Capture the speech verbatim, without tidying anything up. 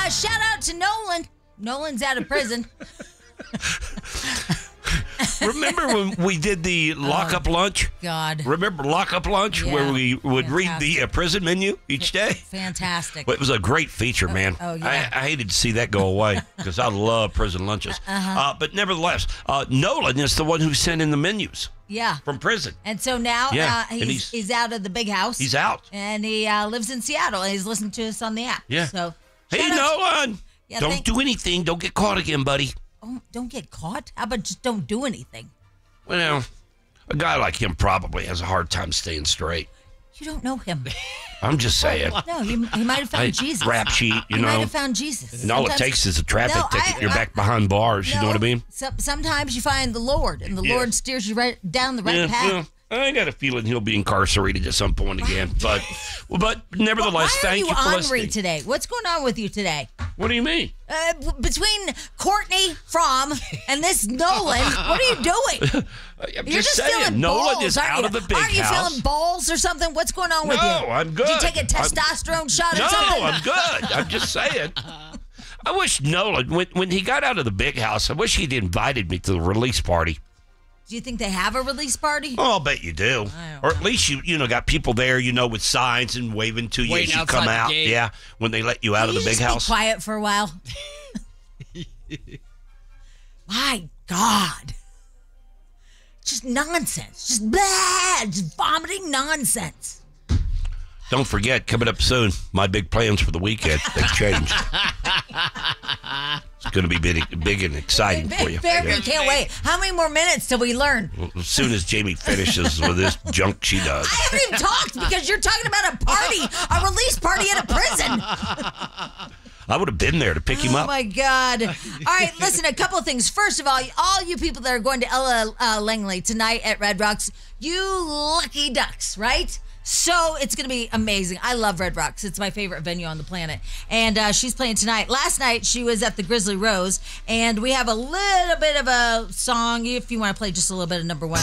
uh, shout out to Nolan. Nolan's out of prison. Remember when we did the lockup oh, lunch? God. Remember lockup lunch yeah. where we would Fantastic. read the uh, prison menu each day? Fantastic. Well, it was a great feature, man. Oh, oh yeah. I, I hated to see that go away because I love prison lunches. Uh-huh. Uh, but nevertheless, uh, Nolan is the one who sent in the menus. Yeah. From prison. And so now yeah. uh, he's, he's, he's out of the big house. He's out. And he uh, lives in Seattle. And he's listening to us on the app. Yeah. So, hey, Nolan. Yeah, don't thank- do anything. Don't get caught again, buddy. Oh, don't get caught? How about just don't do anything? Well, a guy like him probably has a hard time staying straight. You don't know him. I'm just saying. No, he, he might have found Hey, Jesus. Rap sheet, you he know. might have found Jesus. And all it Sometimes- takes is a traffic No, ticket. I- You're I- back behind bars. You No, know what I mean? So, sometimes you find the Lord, and the Yeah. Lord steers you right down the right Yeah, path. well, I got a feeling he'll be incarcerated at some point again. But, but nevertheless, Why are thank you, you for ornery listening. today? What's going on with you today? What do you mean? Uh, b- between Courtney Fromm and this Nolan, what are you doing? I'm You're just, saying, feeling Nolan balls, is aren't out you? of the big Aren't you house. feeling balls or something? What's going on with No, you? I'm good. Did you take a I'm- testosterone shot or No, something? I'm good. I'm just saying. I wish Nolan, when, when he got out of the big house, I wish he'd invited me to the release party. Do you think they have a release party? Oh, I'll bet you do. Or at least you, you know, got people there, you know, with signs and waving to you Waiting as you outside come the out. gate. Yeah, when they let you out Can of you the big just house. Be quiet for a while. My God. Just nonsense. Just blah. Just vomiting nonsense. Don't forget, coming up soon, my big plans for the weekend. They've changed. It's going to be big, big and exciting Big, for you. Fair, Yeah. we can't wait. How many more minutes till we learn? Well, as soon as Jamie finishes with this junk she does. I haven't even talked because you're talking about a party, a release party at a prison. I would have been there to pick him Oh up. my God. All right, listen, a couple of things. First of all, all you people that are going to Ella uh, Langley tonight at Red Rocks, you lucky ducks, right? So it's going to be amazing. I love Red Rocks. It's my favorite venue on the planet. And uh, she's playing tonight. Last night, she was at the Grizzly Rose, and we have a little bit of a song, if you want to play just a little bit of number one.